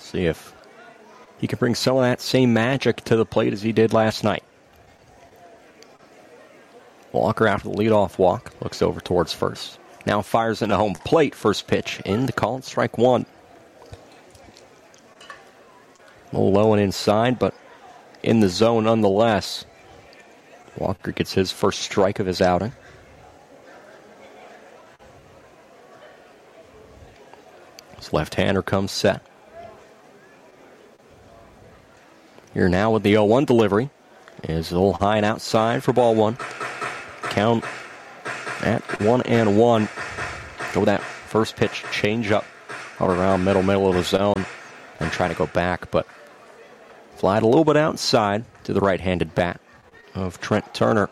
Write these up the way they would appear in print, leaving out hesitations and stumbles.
See if he can bring some of that same magic to the plate as he did last night. Walker after the leadoff walk looks over towards first. Now fires into home plate. First pitch in the call, strike one. A little low and inside, but in the zone nonetheless. Walker gets his first strike of his outing. His left-hander comes set. Here now with the 0-1 delivery. Is a little high and outside for ball one. Count at 1-1. Go with that first pitch change up around middle of the zone and try to go back, but flied a little bit outside to the right-handed bat of Trent Turner.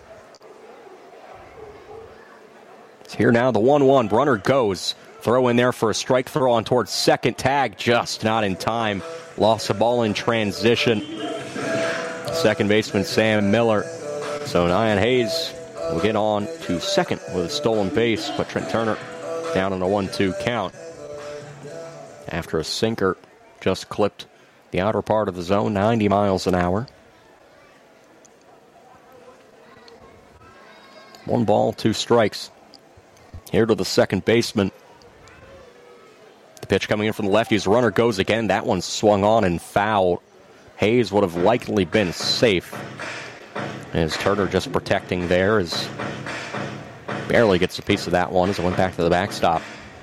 It's here now, the 1-1. Runner goes. Throw in there for a strike throw on towards second. Tag just not in time. Lost the ball in transition. Second baseman Sam Miller. So Nyan Hayes will get on to second with a stolen base, but Trent Turner down on a 1-2 count. After a sinker just clipped the outer part of the zone, 90 miles an hour. 1 ball, 2 strikes. Here to the second baseman. The pitch coming in from the lefty as runner goes again. That one swung on and fouled. Hayes would have likely been safe. As Turner just protecting there, as barely gets a piece of that one as it went back to the backstop.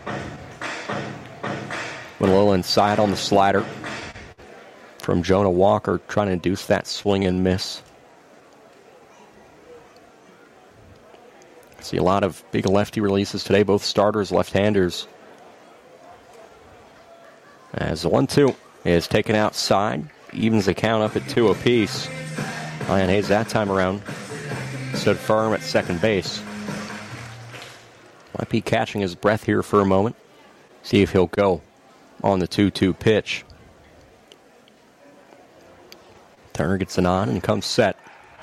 Went a little inside on the slider from Jonah Walker, trying to induce that swing and miss. See a lot of big lefty releases today, both starters, left-handers. As the 1-2 is taken outside, evens the count up at 2 apiece. Nyan Hayes that time around stood firm at second base. Might be catching his breath here for a moment. See if he'll go on the 2-2 pitch. Turner gets an on and comes set.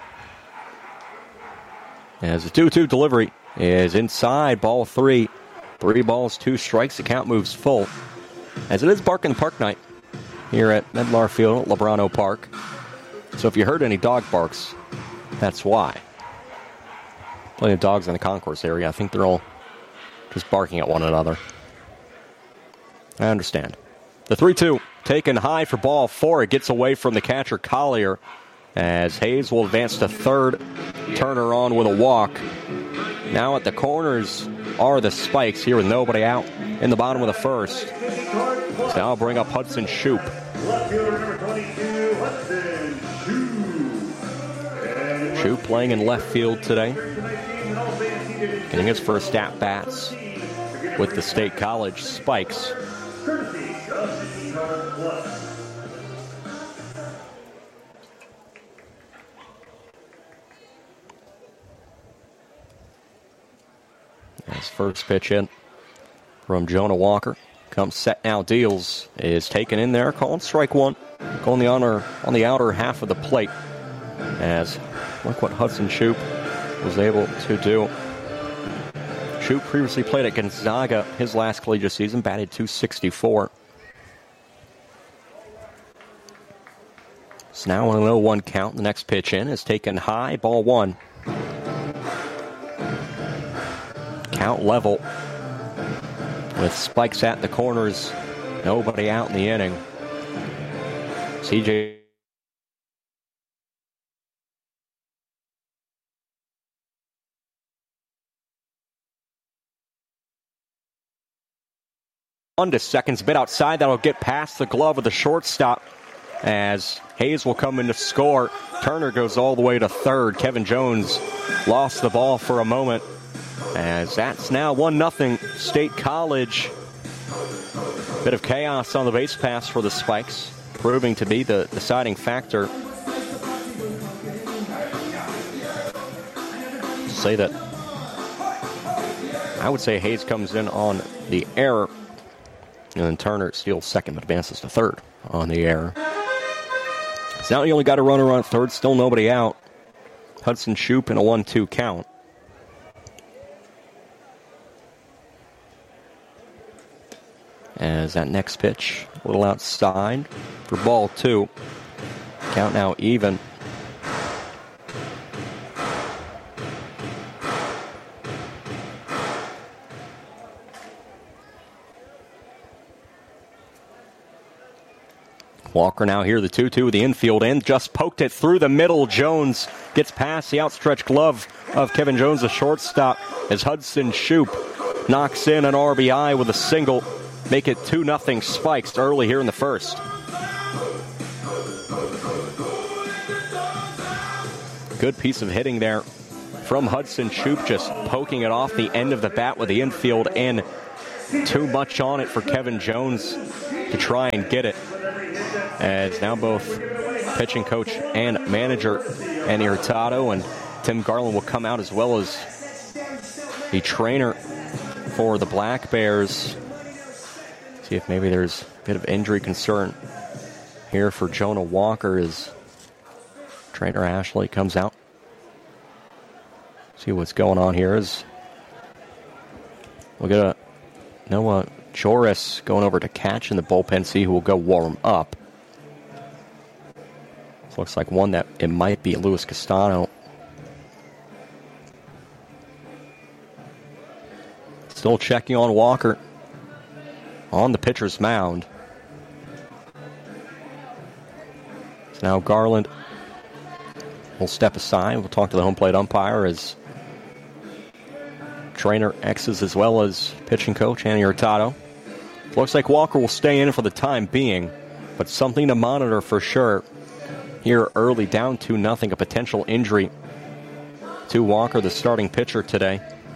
As the 2-2 delivery is inside, ball 3. 3 balls, 2 strikes. The count moves full. As it is Bark in the Park night here at Medlar Field at Lebrano Park. So if you heard any dog barks, that's why. Plenty of dogs in the concourse area. I think they're all just barking at one another. I understand. The 3-2 taken high for ball 4. It gets away from the catcher Collier as Hayes will advance to third. Turner on with a walk. Now at the corners are the Spikes here with nobody out in the bottom of the first. So now I'll bring up Hudson Shoup. Shoup playing in left field today. Getting his first at-bats with the State College Spikes. His first pitch in from Jonah Walker. Comes set now, deals, is taken in there, called strike one. Going on the outer half of the plate. As look what Hudson Shoup was able to do. Shoup previously played at Gonzaga his last collegiate season, batted .264. So now on an 0-1 count, the next pitch in is taken high, ball 1. Count level with Spikes at the corners, nobody out in the inning. CJ on to seconds, bit outside. That'll get past the glove of the shortstop as Hayes will come in to score. Turner goes all the way to third. Kevin Jones lost the ball for a moment. As that's now 1-0 State College. Bit of chaos on the base pass for the Spikes, proving to be the deciding factor. Say that I would say Hayes comes in on the error, and then Turner steals second but advances to third on the error. So now you only got a runner on third, still nobody out. Hudson Shoup in a 1-2 count. As that next pitch, a little outside for ball 2. Count now even. Walker now here, the 2-2 with the infield and just poked it through the middle. Jones gets past the outstretched glove of Kevin Jones, the shortstop, as Hudson Shoup knocks in an RBI with a single. Make it 2-0 Spikes early here in the first. Good piece of hitting there from Hudson Shoup, just poking it off the end of the bat with the infield and too much on it for Kevin Jones to try and get it. As now both pitching coach and manager Andy Hurtado and Tim Garland will come out, as well as the trainer for the Black Bears. See if maybe there's a bit of injury concern here for Jonah Walker as trainer Ashley comes out. See what's going on here as we'll get a Noah Joris going over to catch in the bullpen, see who will go warm up. Looks like one that it might be Luis Castano. Still checking on Walker on the pitcher's mound. So now Garland will step aside. We'll talk to the home plate umpire as trainer X's as well as pitching coach Andy Hurtado. Looks like Walker will stay in for the time being, but something to monitor for sure. Here early, down 2-0, a potential injury to Walker, the starting pitcher today.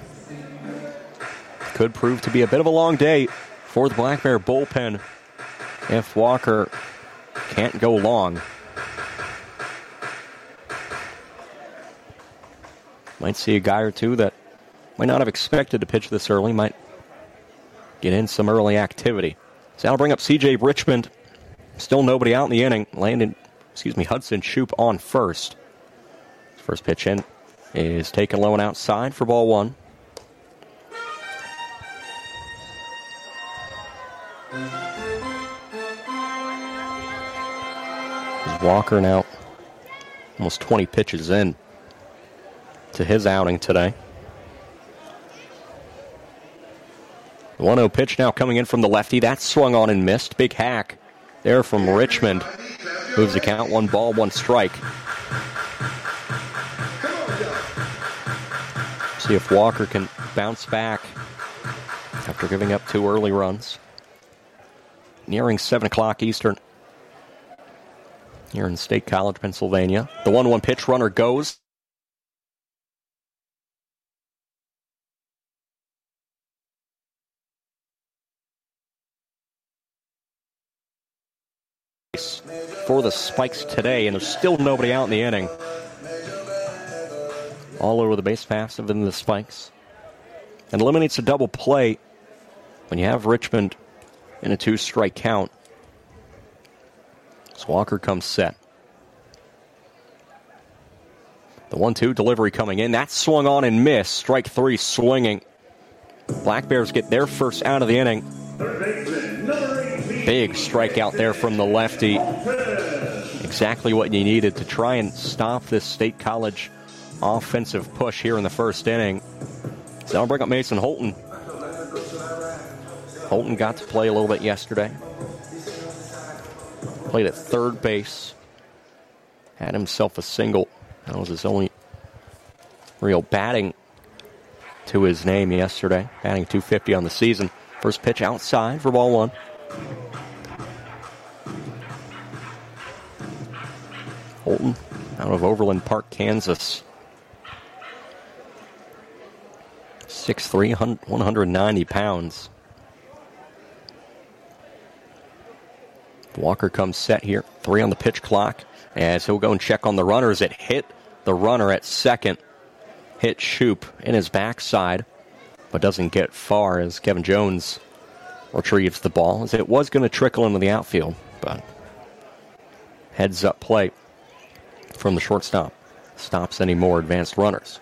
Could prove to be a bit of a long day for the Black Bear bullpen if Walker can't go long. Might see a guy or two that might not have expected to pitch this early, might get in some early activity. So that'll bring up C.J. Richmond. Still nobody out in the inning. Hudson Shoup on first. First pitch in is taken low and outside for ball 1. Walker now almost 20 pitches in to his outing today. The 1-0 pitch now coming in from the lefty. That's swung on and missed. Big hack there from Richmond. Moves the count, 1 ball, 1 strike. See if Walker can bounce back after giving up 2 early runs. Nearing 7 o'clock Eastern here in State College, Pennsylvania. The 1-1 pitch, runner goes. For the Spikes today, and there's still nobody out in the inning. All over the base paths of the Spikes. And eliminates a double play when you have Richmond in a 2-strike count. So Walker comes set. The 1-2 delivery coming in. That's swung on and missed. Strike 3 swinging. Black Bears get their first out of the inning. Big strikeout there from the lefty. Exactly what you needed to try and stop this State College offensive push here in the first inning. So that'll bring up Mason Holton. Holton got to play a little bit yesterday. Played at third base. Had himself a single. That was his only real batting to his name yesterday. Batting .250 on the season. First pitch outside for ball 1. Holton out of Overland Park, Kansas. 6'3", 190 pounds. Walker comes set here. 3 on the pitch clock. As he'll go and check on the runners. It hit the runner at second. Hit Shoup in his backside, but doesn't get far as Kevin Jones retrieves the ball. As it was going to trickle into the outfield, but heads up play from the shortstop. Stops any more advanced runners.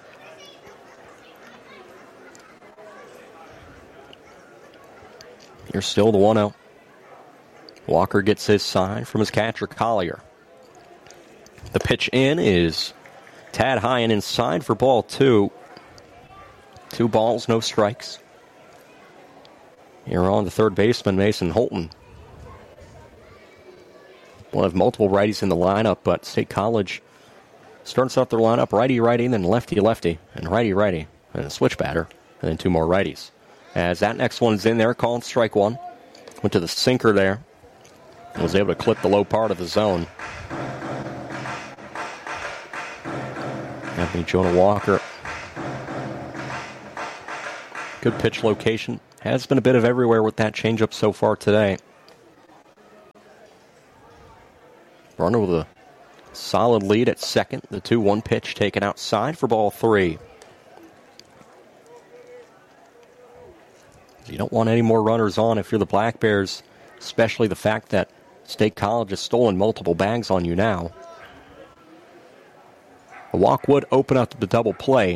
Here's still the 1-0. Walker gets his sign from his catcher, Collier. The pitch in is tad high and inside for ball 2. 2 balls, no strikes. Here on the third baseman, Mason Holton. We'll have multiple righties in the lineup, but State College starts off their lineup righty-righty, then lefty-lefty, and righty-righty, and a switch batter, and then 2 more righties. As that next one's in there, called strike 1. Went to the sinker there. And was able to clip the low part of the zone. Anthony Jonah Walker. Good pitch location. Has been a bit of everywhere with that changeup so far today. Runner with a solid lead at second. The 2-1 pitch taken outside for ball 3. You don't want any more runners on if you're the Black Bears, especially the fact that State College has stolen multiple bags on you now. A walk would open up the double play.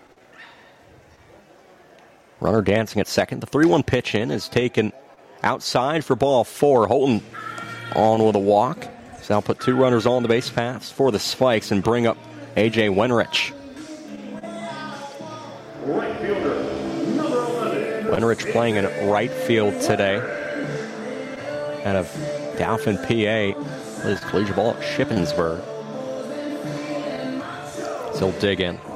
Runner dancing at second. The 3-1 pitch in is taken outside for ball 4. Holton on with a walk. So now put 2 runners on the base paths for the Spikes and bring up A.J. Wenrich. Right fielder, number 11. Wenrich playing in right field today. Out of Dauphin, PA. Plays collegiate ball at Shippensburg. So he'll dig in.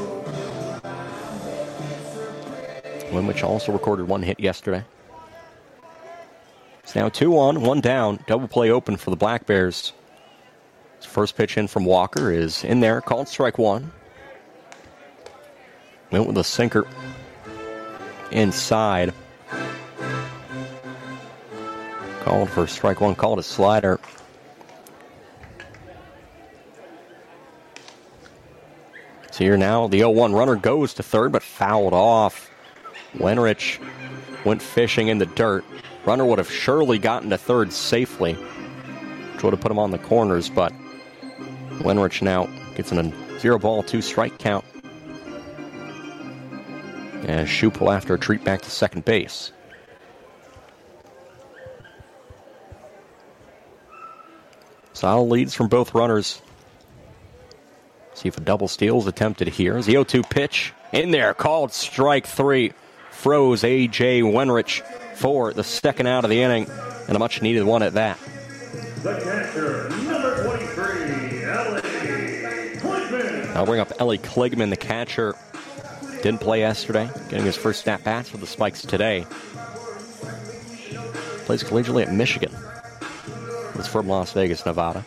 Wenrich also recorded 1 hit yesterday. It's now 2 on, 1 down. Double play open for the Black Bears. His first pitch in from Walker is in there, called strike 1. Went with a sinker inside. Called for strike 1, called a slider. So here now, the 0-1 runner goes to third, but fouled off. Wenrich went fishing in the dirt. Runner would have surely gotten to third safely, which would have put him on the corners, but Wenrich now gets in a 0-ball, 2-strike count. And Shupel after a treat back to second base. Solid leads from both runners. See if a double steal is attempted here. As the 0-2 pitch in there, called strike 3. Froze A.J. Wenrich for the second out of the inning, and a much-needed one at that. The catcher, number 23, Ellie Kligman. I'll bring up Ellie Kligman, the catcher. Didn't play yesterday, getting his first at-bats for the Spikes today. Plays collegiately at Michigan. He's from Las Vegas, Nevada.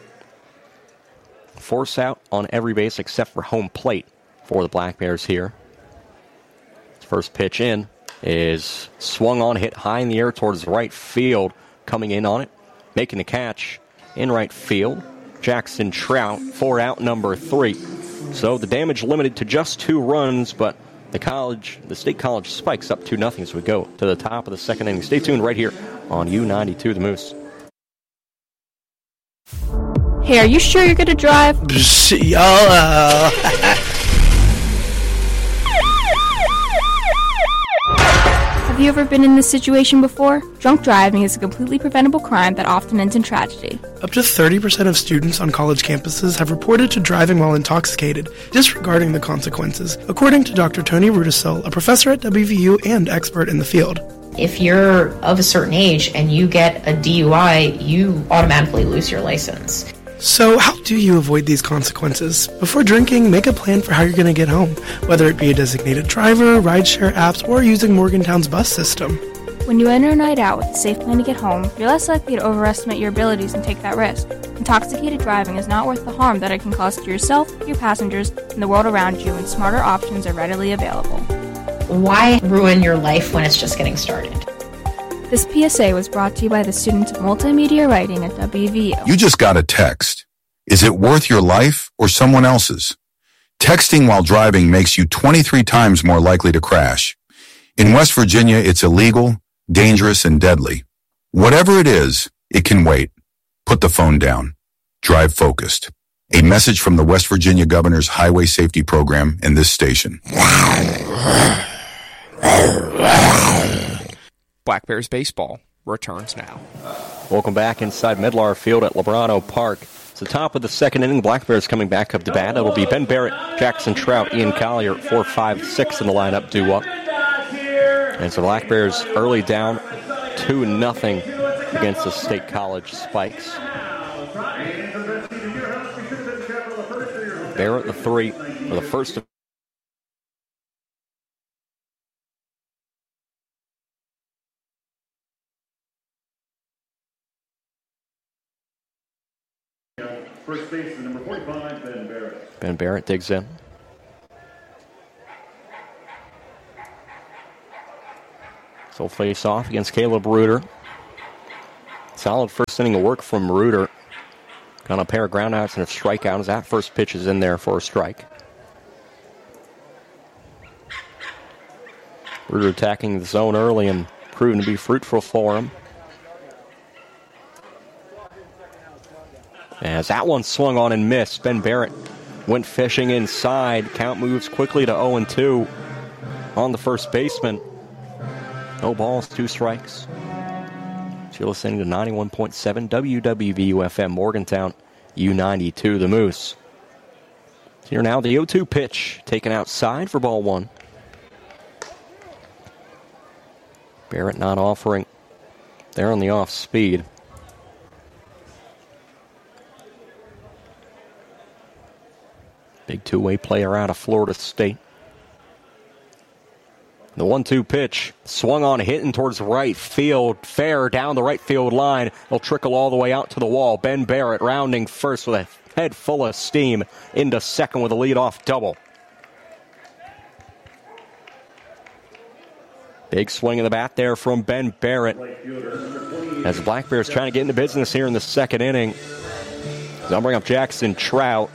Force out on every base except for home plate for the Black Bears here. His first pitch in is swung on, hit high in the air towards right field. Coming in on it, making the catch in right field. Jackson Trout for out number 3. So the damage limited to just 2 runs, but the State College Spikes up 2-0 as we go to the top of the second inning. Stay tuned right here on U92 The Moose. Hey, are you sure you're going to drive? YOLO! Have you ever been in this situation before? Drunk driving is a completely preventable crime that often ends in tragedy. Up to 30% of students on college campuses have reported to driving while intoxicated, disregarding the consequences, according to Dr. Tony Rudisill, a professor at WVU and expert in the field. If you're of a certain age and you get a DUI, you automatically lose your license. So how do you avoid these consequences? Before drinking, make a plan for how you're going to get home, whether it be a designated driver, rideshare apps, or using Morgantown's bus system. When you enter a night out with a safe plan to get home, you're less likely to overestimate your abilities and take that risk. Intoxicated driving is not worth the harm that it can cause to yourself, your passengers, and the world around you, and smarter options are readily available. Why ruin your life when it's just getting started? This PSA was brought to you by the students of multimedia writing at WVU. You just got a text. Is it worth your life or someone else's? Texting while driving makes you 23 times more likely to crash. In West Virginia, it's illegal, dangerous, and deadly. Whatever it is, it can wait. Put the phone down. Drive focused. A message from the West Virginia Governor's Highway Safety Program and this station. Black Bears baseball returns now. Welcome back inside Medlar Field at Lebrano Park. It's the top of the second inning. Black Bears coming back up to bat. It'll be Ben Barrett, Jackson Trout, Ian Collier, 4, 5, 6 in the lineup due up. And so Black Bears early down 2-0 against the State College Spikes. Barrett, the 3, for the first of First baseman, number 45, Ben Barrett. Ben Barrett digs in. So face off against Caleb Reuter. Solid first inning of work from Reuter. Got a pair of groundouts and a strikeout as that first pitch is in there for a strike. Reuter attacking the zone early and proving to be fruitful for him. As that one swung on and missed, Ben Barrett went fishing inside. Count moves quickly to 0-2 on the first baseman. No balls, 2 strikes. So you're listening to 91.7 WWVU-FM Morgantown, U92, the Moose. So here now the 0-2 pitch taken outside for ball 1. Barrett not offering there on the off speed. Big two-way player out of Florida State. The 1-2 pitch swung on, hitting towards right field. Fair down the right field line. It'll trickle all the way out to the wall. Ben Barrett rounding first with a head full of steam into second with a leadoff double. Big swing of the bat there from Ben Barrett. As the Black Bears trying to get into business here in the second inning. They'll bring up Jackson Trout.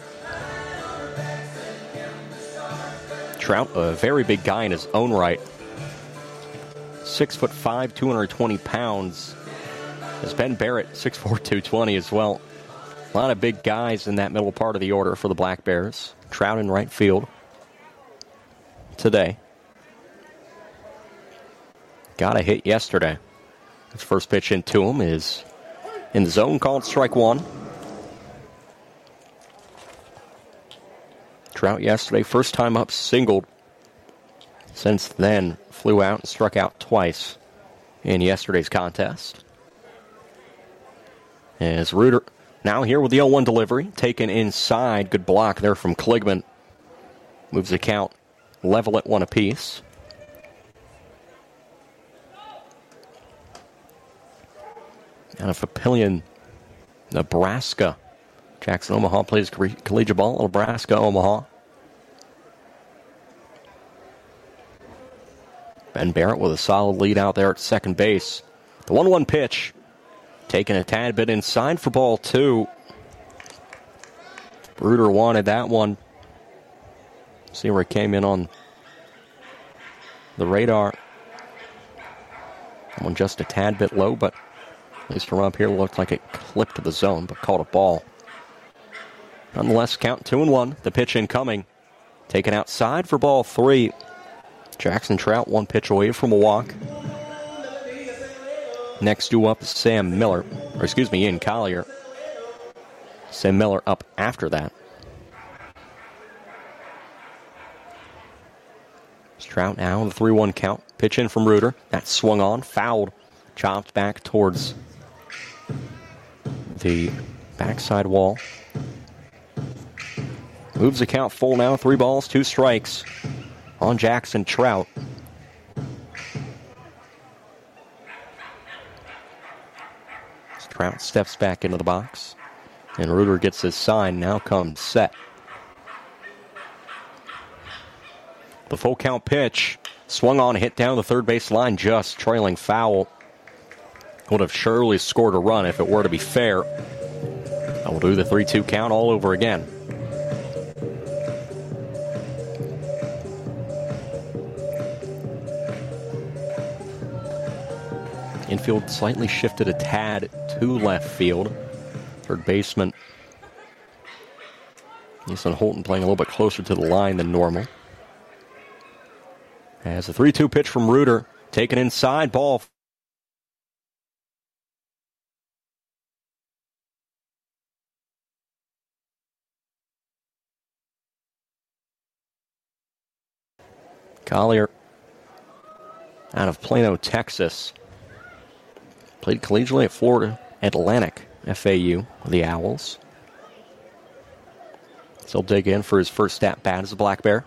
Trout, a very big guy in his own right. 6'5", 220 pounds. As Ben Barrett, 6'4", 220 as well. A lot of big guys in that middle part of the order for the Black Bears. Trout in right field today. Got a hit yesterday. His first pitch into him is in the zone, called strike 1. Trout yesterday, first time up, singled. Since then, flew out and struck out twice in yesterday's contest. As Reuter now here with the 0-1 delivery, taken inside. Good block there from Kligman. Moves the count level at 1 apiece. Out of Papillion, Nebraska. Jackson Omaha plays collegiate ball, Nebraska, Omaha. Ben Barrett with a solid lead out there at second base. The 1-1 pitch, taking a tad bit inside for ball 2. Reuter wanted that one. See where it came in on the radar. That one just a tad bit low, but at least from up here looked like it clipped the zone, but called a ball. Nonetheless, count 2-1. The pitch incoming. Taken outside for ball 3. Jackson Trout, 1 pitch away from a walk. Next due up is Ian Collier. Sam Miller up after that. Trout now, the 3-1 count. Pitch in from Reuter. That swung on, fouled. Chopped back towards the backside wall. Moves the count full now. 3 balls, 2 strikes on Jackson Trout. Trout steps back into the box. And Reuter gets his sign. Now comes set. The full count pitch. Swung on, hit down the third base line, just trailing foul. Would have surely scored a run if it were to be fair. I will do the 3-2 count all over again. Infield slightly shifted a tad to left field. Third baseman Ethan Holton playing a little bit closer to the line than normal. As a 3-2 pitch from Reuter, taken inside, ball Collier out of Plano, Texas. Played collegiately at Florida Atlantic FAU, the Owls. So he'll dig in for his first at bat as a Black Bear.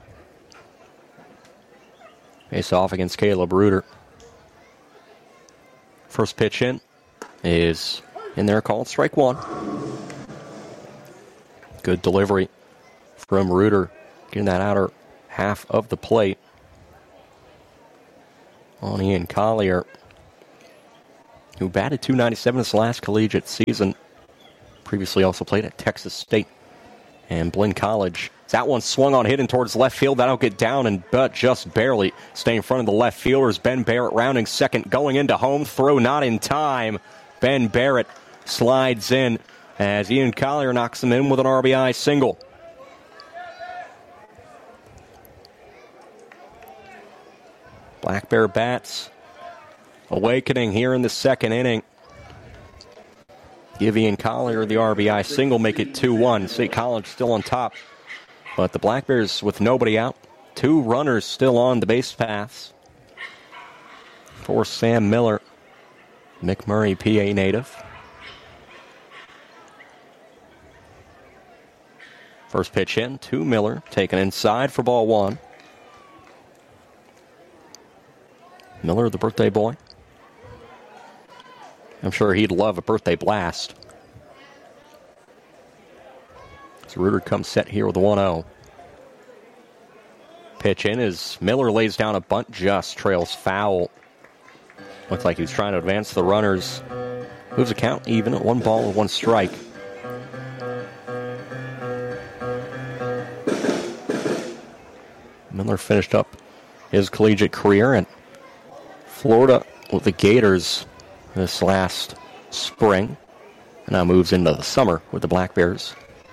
Face off against Caleb Reuter. First pitch in is in there, called strike one. Good delivery from Reuter, getting that outer half of the plate on Ian Collier, who batted .297 his last collegiate season. Previously also played at Texas State and Blinn College. That one swung on, hitting towards left field. That'll get down, and but just barely stay in front of the left fielders. Ben Barrett rounding second, going into home. Throw not in time. Ben Barrett slides in as Ian Collier knocks him in with an RBI single. Black Bear bats awakening here in the second inning. Give Ian Collier the RBI single, make it 2-1. State College still on top. But the Black Bears with nobody out. 2 runners still on the base paths for Sam Miller, McMurray, PA native. First pitch in to Miller, taken inside for ball 1. Miller, the birthday boy. I'm sure he'd love a birthday blast. So Reuter comes set here with a 1-0. Pitch in as Miller lays down a bunt, just trails foul. Looks like he was trying to advance the runners. Moves the count even at 1 ball and 1 strike. Miller finished up his collegiate career in Florida with the Gators this last spring, and now moves into the summer with the Black Bears.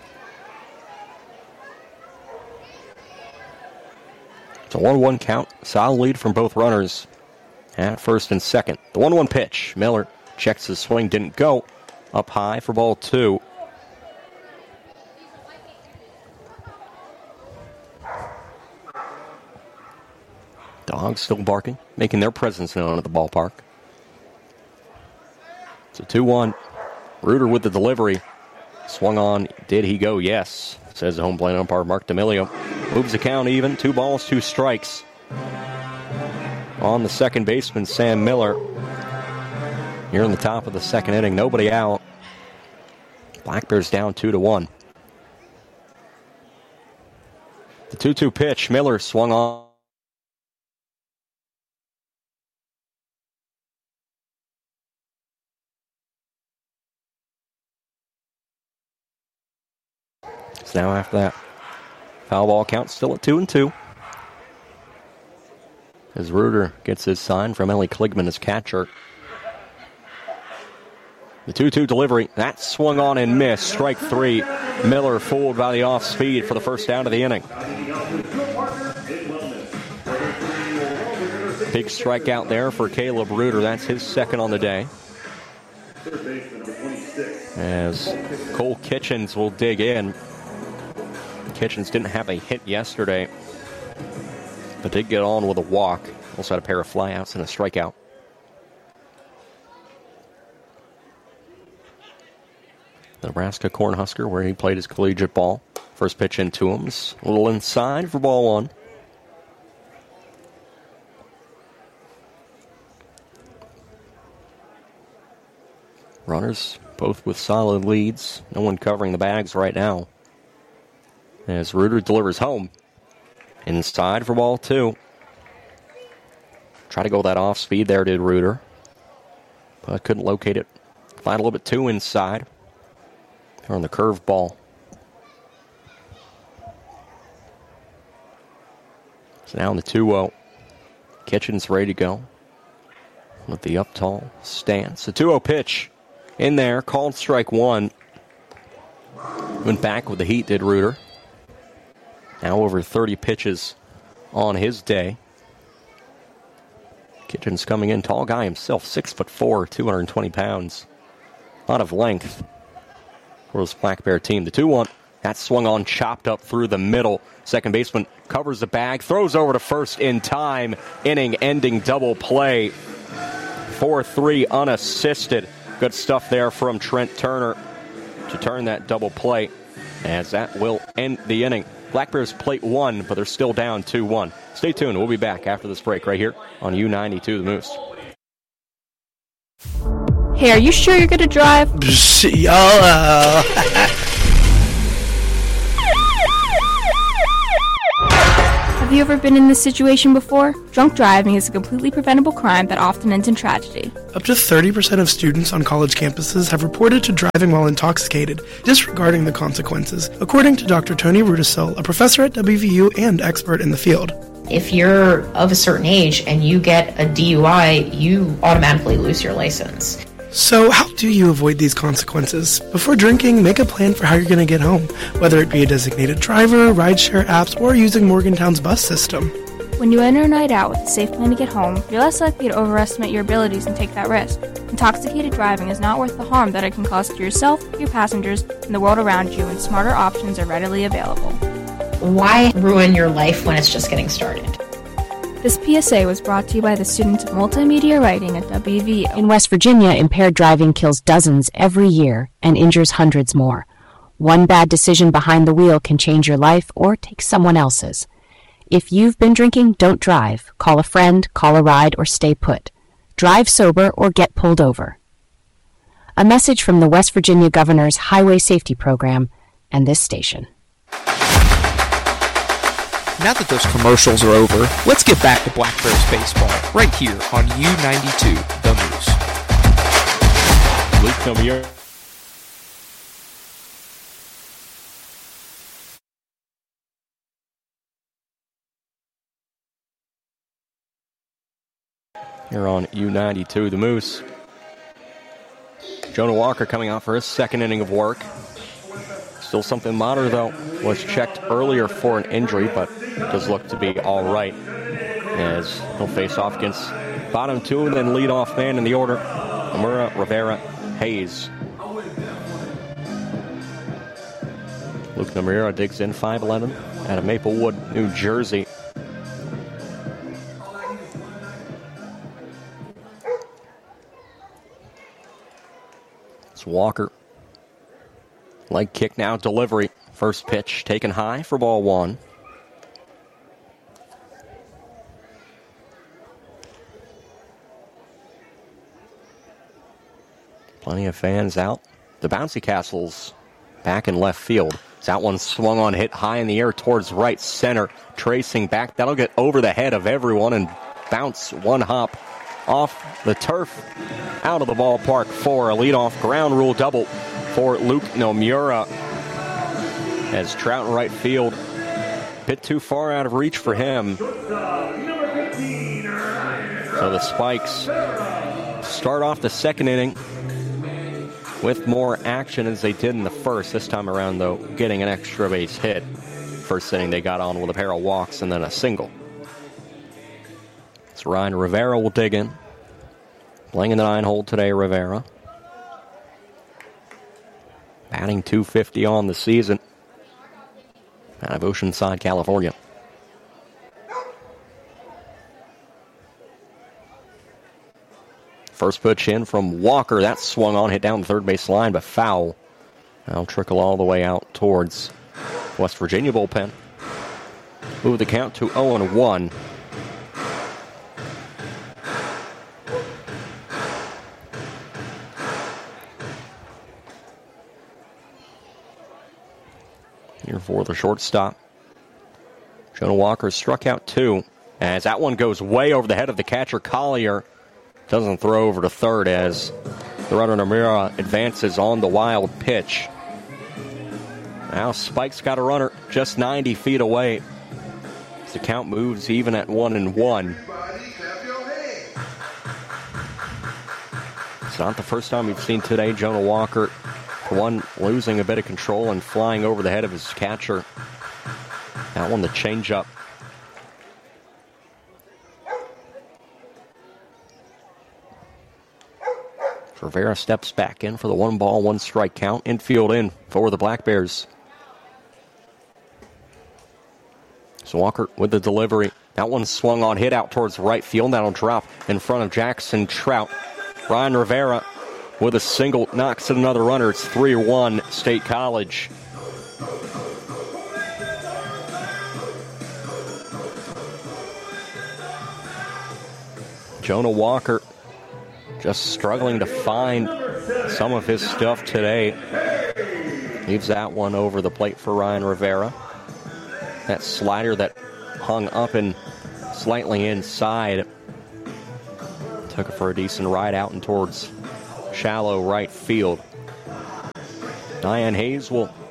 It's a 1-1 count. Solid lead from both runners at first and second. The 1-1 pitch. Miller checks his swing, didn't go. Up high for ball 2. Dogs still barking, making their presence known at the ballpark. It's a 2-1. Reuter with the delivery. Swung on. Did he go? Yes, says the home plate umpire Mark D'Amelio. Moves the count even. 2 balls, 2 strikes. On the second baseman, Sam Miller. Here in the top of the second inning. Nobody out. Black Bears down 2-1. The 2-2 pitch. Miller swung on. Now after that, foul ball count still at 2-2. As Reuter gets his sign from Ellie Kligman as catcher. The 2-2 delivery, that swung on and missed. Strike 3. Miller fooled by the off speed for the first down of the inning. Big strikeout there for Caleb Reuter. That's his second on the day. As Cole Kitchens will dig in. Kitchens didn't have a hit yesterday, but did get on with a walk. Also had a pair of flyouts and a strikeout. The Nebraska Cornhusker, where he played his collegiate ball. First pitch into him. A little inside for ball 1. Runners both with solid leads. No one covering the bags right now. As Reuter delivers home. Inside for ball 2. Try to go that off speed there, did Reuter. But couldn't locate it. Find a little bit too inside. On the curve ball. So now in the 2-0. Kitchens ready to go. With the up tall stance. The 2-0 pitch. In there. Called strike 1. Went back with the heat, did Reuter. Now over 30 pitches on his day. Kitchens coming in, tall guy himself, 6'4", 220 pounds. A lot of length for this Black Bear team. The 2-1 That swung on, chopped up through the middle. Second baseman covers the bag, throws over to first in time. Inning-ending double play. 4-3 unassisted. Good stuff there from Trent Turner to turn that double play, as that will end the inning. Black Bears plate one, but they're still down 2-1. Stay tuned. We'll be back after this break right here on U92 The Moose. Hey, are you sure you're going to drive? YOLO. Have you ever been in this situation before? Drunk driving is a completely preventable crime that often ends in tragedy. Up to 30% of students on college campuses have reported to driving while intoxicated, disregarding the consequences, according to Dr. Tony Rudisill, a professor at WVU and expert in the field. If you're of a certain age and you get a DUI, you automatically lose your license. So how do you avoid these consequences? Before drinking, make a plan for how you're going to get home, whether it be a designated driver, rideshare apps, or using Morgantown's bus system. When you enter a night out with a safe plan to get home, you're less likely to overestimate your abilities and take that risk. Intoxicated driving is not worth the harm that it can cause to yourself, your passengers, and the world around you, and smarter options are readily available. Why ruin your life when it's just getting started? This PSA was brought to you by the students of multimedia writing at WVU. In West Virginia, impaired driving kills dozens every year and injures hundreds more. One bad decision behind the wheel can change your life or take someone else's. If you've been drinking, don't drive. Call a friend, call a ride, or stay put. Drive sober or get pulled over. A message from the West Virginia Governor's Highway Safety Program and this station. Now that those commercials are over, let's get back to Black Bears baseball right here on U92 The Moose. Luke Nomura. Here on U92 The Moose. Jonah Walker coming out for his second inning of work. Still something minor, though. Was checked earlier for an injury, but does look to be all right, as he'll face off against bottom two and then leadoff man in the order, Nomura, Rivera, Hayes. Luke Nomura digs in, 5'11", out of Maplewood, New Jersey. It's Walker. Leg kick now, delivery. First pitch taken high for ball one. Plenty of fans out. The Bouncy Castles back in left field. That one swung on, hit high in the air towards right center. Tracing back. That'll get over the head of everyone and bounce one hop off the turf out of the ballpark for a leadoff ground rule double for Luke Nomura. As Trout in right field, a bit too far out of reach for him. So the Spikes start off the second inning with more action as they did in the first. This time around, though, getting an extra base hit. First inning, they got on with a pair of walks and then a single. So Ryan Rivera will dig in. Playing in the 9-hole today, Rivera. Batting .250 on the season. Out of Oceanside, California. First pitch in from Walker. That swung on, hit down the third base line, but foul. That'll trickle all the way out towards West Virginia bullpen. Move the count to 0-1. Here for the shortstop. Jonah Walker struck out 2. As that one goes way over the head of the catcher, Collier. Doesn't throw over to third as the runner Nomura advances on the wild pitch. Now Spike's got a runner just 90 feet away. As the count moves even at 1-1. It's not the first time we've seen today Jonah Walker, for one, losing a bit of control and flying over the head of his catcher. That one, the changeup. Rivera steps back in for the 1-ball, 1-strike count. Infield in for the Black Bears. So Walker with the delivery. That one swung on, hit out towards right field. That'll drop in front of Jackson Trout. Ryan Rivera with a single, knocks in another runner. It's 3-1 State College. Jonah Walker just struggling to find some of his stuff today. Leaves that one over the plate for Ryan Rivera. That slider that hung up and slightly inside. Took it for a decent ride out and towards shallow right field. Diane Hayes will